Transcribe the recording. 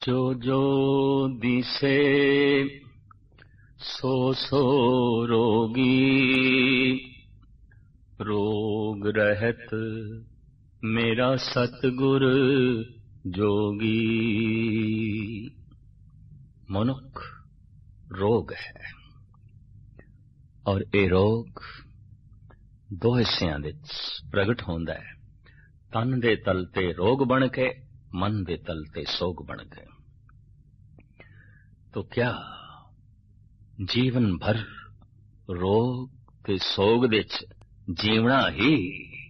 जो जो दिसे सो सो रोगी, रोग रहत मेरा सतगुर जोगी। मनुख रोग है और ये रोग दो हिस्सिਆਂ ਵਿੱਚ प्रगट होंदा है। तन दे तल ते रोग बन के, मन दे तल ते सोग बन के। तो क्या जीवन भर रोग ते सोग विच जीवना ही